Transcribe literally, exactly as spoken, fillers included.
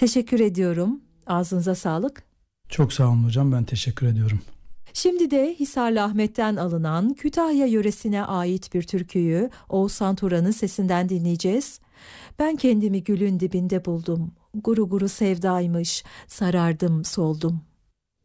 Teşekkür ediyorum. Ağzınıza sağlık. Çok sağ olun hocam, ben teşekkür ediyorum. Şimdi de Hisarlı Ahmet'ten alınan Kütahya yöresine ait bir türküyü Oğuzhan Turan'ın sesinden dinleyeceğiz. Ben kendimi gülün dibinde buldum. Guru guru sevdaymış, sarardım soldum.